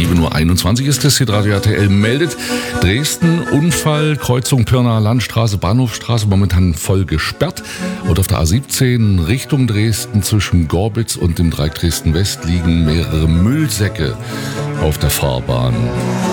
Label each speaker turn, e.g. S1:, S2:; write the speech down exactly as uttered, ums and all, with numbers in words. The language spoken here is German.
S1: sieben Uhr einundzwanzig ist es. Hitradio R T L meldet Dresden, Unfall, Kreuzung Pirnaer Landstraße, Bahnhofstraße, momentan voll gesperrt. Und auf der A siebzehn Richtung Dresden zwischen Gorbitz und dem Dreieck Dresden West liegen mehrere Müllsäcke auf der Fahrbahn.